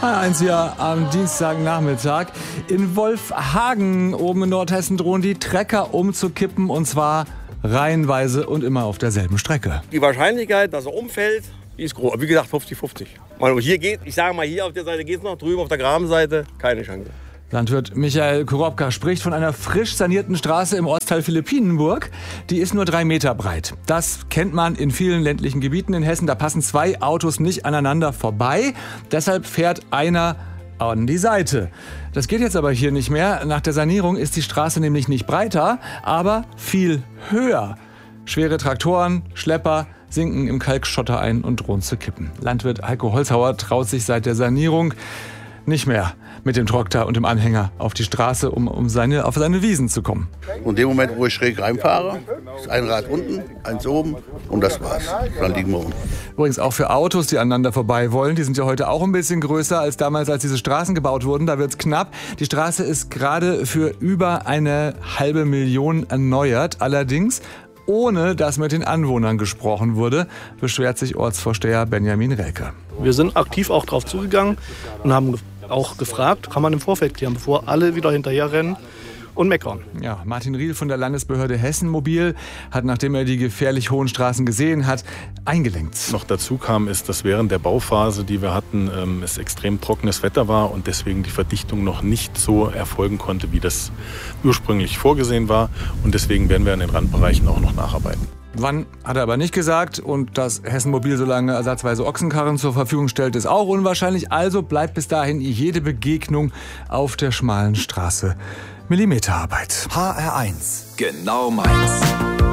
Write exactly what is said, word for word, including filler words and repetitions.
eins hier am Dienstagnachmittag. In Wolfhagen oben in Nordhessen drohen die Trecker umzukippen, und zwar reihenweise und immer auf derselben Strecke. Die Wahrscheinlichkeit, dass er umfällt, die ist groß. Wie gesagt, fünfzig fünfzig. Hier geht, ich sage mal, hier auf der Seite geht es noch, drüben auf der Grabenseite keine Chance. Landwirt Michael Korobka spricht von einer frisch sanierten Straße im Ortsteil Philippinenburg. Die ist nur drei Meter breit. Das kennt man in vielen ländlichen Gebieten in Hessen. Da passen zwei Autos nicht aneinander vorbei. Deshalb fährt einer an die Seite. Das geht jetzt aber hier nicht mehr. Nach der Sanierung ist die Straße nämlich nicht breiter, aber viel höher. Schwere Traktoren, Schlepper sinken im Kalkschotter ein und drohen zu kippen. Landwirt Heiko Holzhauer traut sich seit der Sanierung nicht mehr mit dem Traktor und dem Anhänger auf die Straße, um, um seine, auf seine Wiesen zu kommen. Und in dem Moment, wo ich schräg reinfahre, ist ein Rad unten, eins oben und das war's. Dann liegen wir um. Übrigens auch für Autos, die aneinander vorbei wollen. Die sind ja heute auch ein bisschen größer als damals, als diese Straßen gebaut wurden. Da wird's knapp. Die Straße ist gerade für über eine halbe Million erneuert. Allerdings ohne dass mit den Anwohnern gesprochen wurde, beschwert sich Ortsvorsteher Benjamin Relke. Wir sind aktiv auch drauf zugegangen und haben auch gefragt, kann man im Vorfeld klären, bevor alle wieder hinterherrennen und meckern. Ja, Martin Riel von der Landesbehörde Hessen Mobil hat, nachdem er die gefährlich hohen Straßen gesehen hat, eingelenkt. Noch dazu kam, ist, dass während der Bauphase, die wir hatten, ähm, es extrem trockenes Wetter war und deswegen die Verdichtung noch nicht so erfolgen konnte, wie das ursprünglich vorgesehen war. Und deswegen werden wir in den Randbereichen auch noch nacharbeiten. Wann, hat er aber nicht gesagt. Und dass Hessen Mobil so lange ersatzweise Ochsenkarren zur Verfügung stellt, ist auch unwahrscheinlich. Also bleibt bis dahin jede Begegnung auf der schmalen Straße Millimeterarbeit. H R eins. Genau meins.